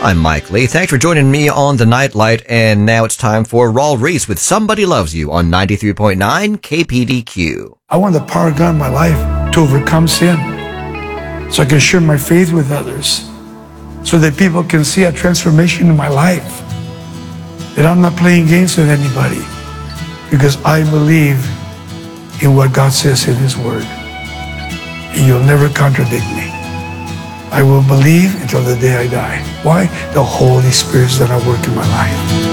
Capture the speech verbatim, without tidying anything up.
I'm Mike Lee. Thanks for joining me on the Nightlight, and now it's time for Raul Reese with Somebody Loves You on ninety-three point nine K P D Q. I want the power of God in my life to overcome sin, so I can share my faith with others, so that people can see a transformation in my life, that I'm not playing games with anybody, because I believe in what God says in His Word. And you'll never contradict me. I will believe until the day I die. Why? The Holy Spirit's gonna work in my life.